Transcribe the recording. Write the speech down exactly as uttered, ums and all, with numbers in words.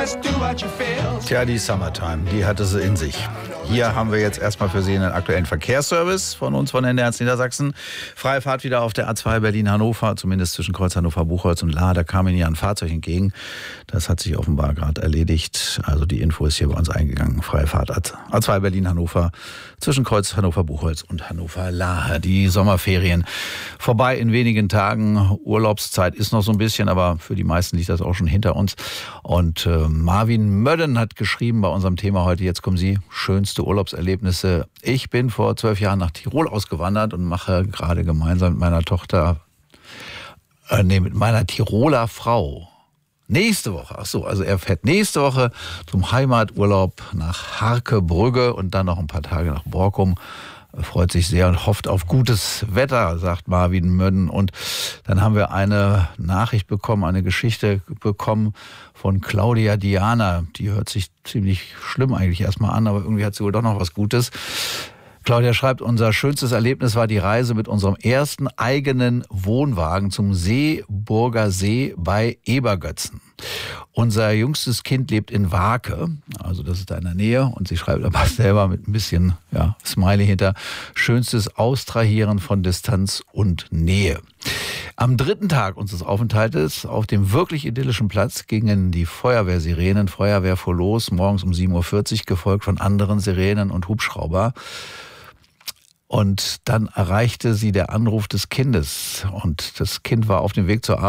Tja, die Summertime, die hatte sie in sich. Hier haben wir jetzt erstmal für Sie einen aktuellen Verkehrsservice von uns von N D R eins Niedersachsen. Freie Fahrt wieder auf der A zwei Berlin-Hannover, zumindest zwischen Kreuz Hannover-Buchholz und Lahr. Da kam Ihnen ja ein Fahrzeug entgegen. Das hat sich offenbar gerade erledigt. Also die Info ist hier bei uns eingegangen. Freie Fahrt A zwei Berlin-Hannover zwischen Kreuz Hannover-Buchholz und Hannover-Lahr. Die Sommerferien vorbei in wenigen Tagen. Urlaubszeit ist noch so ein bisschen, aber für die meisten liegt das auch schon hinter uns. Und äh, Marvin Mödden hat geschrieben bei unserem Thema heute, jetzt kommen Sie, schönste Urlaubserlebnisse. Ich bin vor zwölf Jahren nach Tirol ausgewandert und mache gerade gemeinsam mit meiner Tochter, äh, nee, mit meiner Tiroler Frau nächste Woche, ach so, also er fährt nächste Woche zum Heimaturlaub nach Harkebrügge und dann noch ein paar Tage nach Borkum. Er freut sich sehr und hofft auf gutes Wetter, sagt Marvin Mödden. Und dann haben wir eine Nachricht bekommen, eine Geschichte bekommen von Claudia Diana. Die hört sich ziemlich schlimm eigentlich erstmal an, aber irgendwie hat sie wohl doch noch was Gutes. Claudia schreibt, unser schönstes Erlebnis war die Reise mit unserem ersten eigenen Wohnwagen zum Seeburger See bei Ebergötzen. Unser jüngstes Kind lebt in Wake, also das ist da in der Nähe, und sie schreibt aber selber mit ein bisschen ja, Smiley hinter, schönstes Austrahieren von Distanz und Nähe. Am dritten Tag unseres Aufenthaltes auf dem wirklich idyllischen Platz gingen die Feuerwehrsirenen, Feuerwehr fuhr los, morgens um sieben Uhr vierzig, gefolgt von anderen Sirenen und Hubschrauber. Und dann erreichte sie der Anruf des Kindes und das Kind war auf dem Weg zur Arbeit.